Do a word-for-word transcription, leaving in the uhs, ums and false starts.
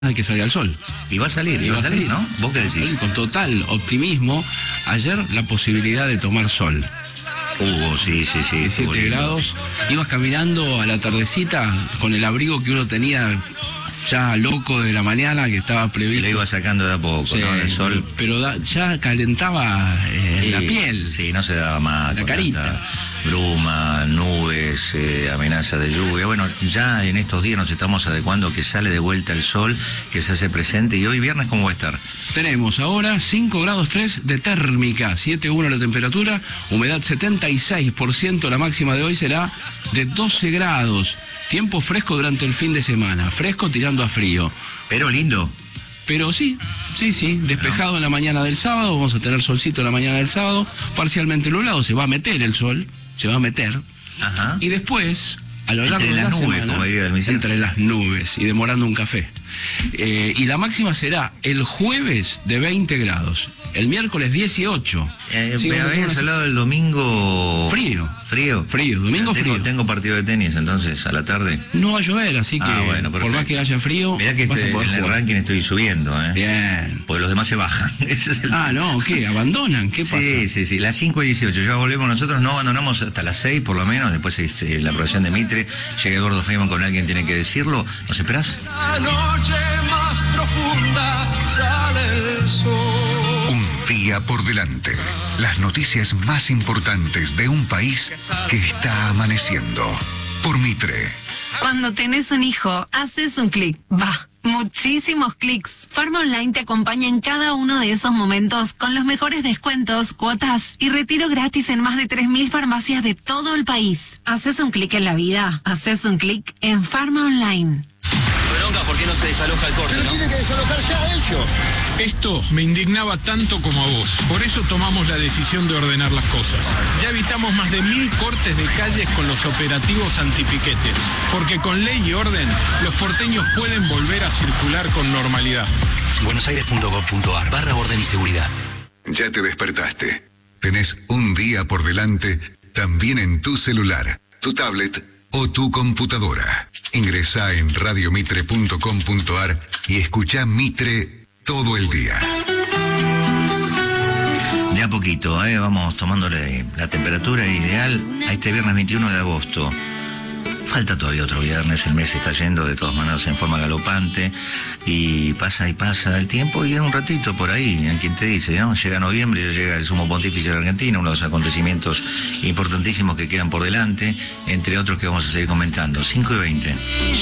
que salga el sol. Y va a salir, y va a salir, ¿no? ¿Vos qué decís? Con total optimismo. Ayer la posibilidad de tomar sol. Uh, sí, sí, sí. diecisiete grados. Ibas caminando a la tardecita con el abrigo que uno tenía ya loco de la mañana, que estaba previsto. Y lo iba sacando de a poco, sí, ¿no? El sol. Pero da, ya calentaba eh, sí, la piel. Sí, no se daba más. La carita. Bruma, nubes, eh, amenaza de lluvia. Bueno, ya en estos días nos estamos adecuando que sale de vuelta el sol, que se hace presente. Y hoy viernes, ¿cómo va a estar? Tenemos ahora cinco grados tres de térmica, siete coma uno la temperatura, humedad setenta y seis por ciento, la máxima de hoy será de doce grados. Tiempo fresco durante el fin de semana, fresco tirando a frío. Pero lindo. Pero sí, sí, sí, despejado en la mañana del sábado, vamos a tener solcito en la mañana del sábado, parcialmente nublado, se va a meter el sol, se va a meter. Ajá. Y después, a lo largo entre de la las nubes, semana, como diría el misil. entre las nubes y demorando un café. Eh, y la máxima será el jueves de veinte grados, el miércoles dieciocho. Eh, sí, me habías hablado del domingo... Frío. Frío. Frío, domingo tengo, frío. Tengo partido de tenis, entonces, a la tarde. No va a llover, así que ah, bueno, por más que haya frío, mirá que vas este, a poder en el jugar. ranking estoy subiendo, ¿eh? Bien. Porque los demás se bajan. Ese es el Ah, no, ¿qué? ¿Abandonan? ¿Qué pasa? Sí, sí, sí, las cinco y dieciocho, ya volvemos nosotros, no abandonamos hasta las seis por lo menos, después es eh, la aprobación de Mitre, llega Eduardo Feynman con Alguien Tiene que Decirlo, ¿nos esperás? La noche más profunda sale el sol. Un día por delante, las noticias más importantes de un país que está amaneciendo. Por Mitre. Cuando tenés un hijo, haces un clic, va. Muchísimos clics. Farma Online te acompaña en cada uno de esos momentos con los mejores descuentos, cuotas y retiro gratis en más de tres mil farmacias de todo el país. Haces un clic en la vida, haces un clic en Farma Online. Bronca, ¿por qué no se desaloja el corte, no? Tienen que desalojar ya ellos. Esto me indignaba tanto como a vos. Por eso tomamos la decisión de ordenar las cosas. Ya evitamos más de mil cortes de calles con los operativos antipiquete. Porque con ley y orden, los porteños pueden volver a circular con normalidad. buenosaires.gov.ar barra orden y seguridad. Ya te despertaste. Tenés un día por delante, también en tu celular, tu tablet o tu computadora. Ingresá en radio mitre punto com punto ar y escuchá Mitre todo el día. De a poquito, ¿eh? Vamos tomándole la temperatura ideal a este viernes veintiuno de agosto. Falta todavía otro viernes, el mes está yendo de todas maneras en forma galopante y pasa y pasa el tiempo y en un ratito por ahí, en quien te dice, ¿no? Llega noviembre, ya llega el Sumo Pontífice de Argentina, uno de los acontecimientos importantísimos que quedan por delante, entre otros que vamos a seguir comentando. cinco y veinte.